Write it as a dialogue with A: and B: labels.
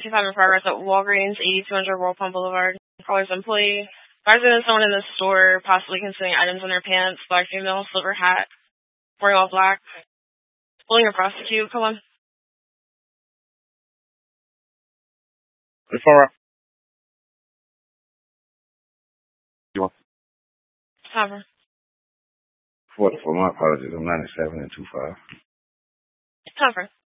A: 25 in progress at Walgreens, 8200 World Palm Boulevard. Caller's employee. Advising that someone in the store possibly concealing items in their pants, black female, silver hat, wearing all black, pulling a prostitute. Come on.
B: It's all right. You want?
A: Cover.
B: For my apologies, I'm 97 and 25.
A: Cover.